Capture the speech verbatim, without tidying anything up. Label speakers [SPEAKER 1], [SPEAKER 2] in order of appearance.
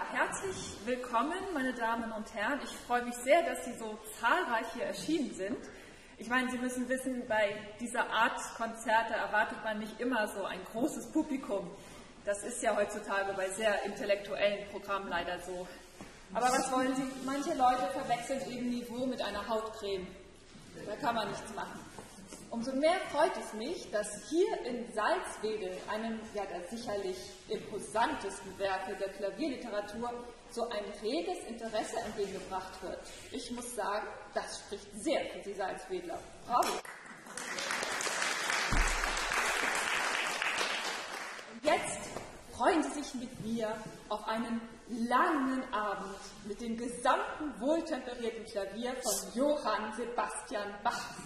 [SPEAKER 1] herzlich willkommen, meine Damen und Herren. Ich freue mich sehr, dass Sie so zahlreich hier erschienen sind. Ich meine, Sie müssen wissen, bei dieser Art Konzerte erwartet man nicht immer so ein großes Publikum. Das ist ja heutzutage bei sehr intellektuellen Programmen leider so. Aber was wollen Sie? Manche Leute verwechseln eben Niveau mit einer Hautcreme. Da kann man nichts machen. Umso mehr freut es mich, dass hier in Salzwedel, einem ja der sicherlich imposantesten Werke der Klavierliteratur, so ein reges Interesse entgegengebracht wird. Ich muss sagen, das spricht sehr für die Salzwedler. Bravo! Und jetzt freuen Sie sich mit mir auf einen langen Abend mit dem gesamten wohltemperierten Klavier von Johann Sebastian Bach.